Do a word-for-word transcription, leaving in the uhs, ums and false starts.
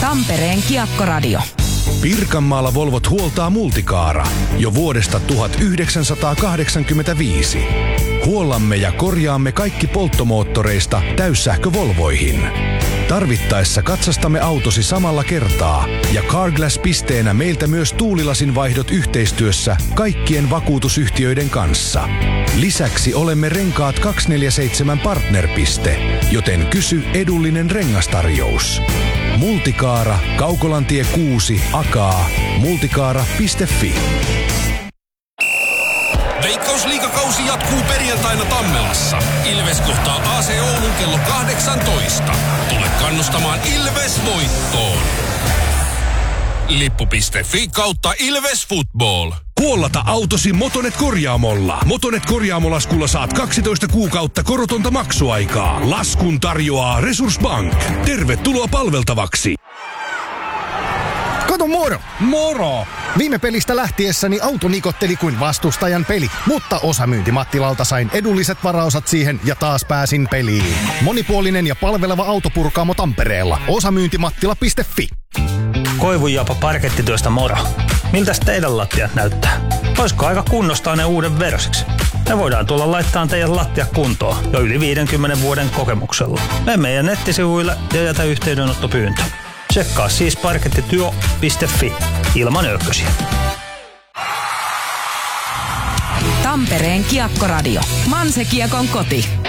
Tampereen Kiekkoradio. Pirkanmaalla Volvot huoltaa Multicaara jo vuodesta tuhatyhdeksänsataakahdeksankymmentäviisi. Huollamme ja korjaamme kaikki polttomoottoreista täyssähkö-Volvoihin. Tarvittaessa katsastamme autosi samalla kertaa ja Carglass-pisteenä meiltä myös tuulilasin vaihdot yhteistyössä kaikkien vakuutusyhtiöiden kanssa. Lisäksi olemme Renkaat kaksikymmentäneljä seitsemän partnerpiste, joten kysy edullinen rengastarjous. Multicaara, Kaukolantie kuusi, Akaa, multicaara piste fi. Veikkausliigakausi jatkuu perjantaina Tammelassa. Ilves kohtaa A C Oulun kello kahdeksantoista. Tule kannustamaan Ilves voittoon. Lippu piste fi kautta Ilves Football. Huollata autosi Motonet korjaamolla. Motonet korjaamolaskulla saat kaksitoista kuukautta korotonta maksuaikaa. Laskun tarjoaa Resurssbank. Tervetuloa palveltavaksi. Kato moro! Moro! Viime pelistä lähtiessäni auto nikotteli kuin vastustajan peli, mutta osamyynti Mattilalta sain edulliset varaosat siihen ja taas pääsin peliin. Monipuolinen ja palveleva autopurkaamo Tampereella. osamyyntimattila piste fi. Koivunjapa parkettityöstä moro. Miltäs teidän lattiat näyttää? Olisiko aika kunnostaa ne uuden versiksi? Me voidaan tulla laittaa teidän lattia kuntoon jo yli viidenkymmenen vuoden kokemuksella. Mene meidän nettisivuille ja jätä yhteydenottopyyntö. Tsekkaa siis parkettityö piste fi ilman ökkösiä. Tampereen Kiekkoradio. Manse Kiekon koti.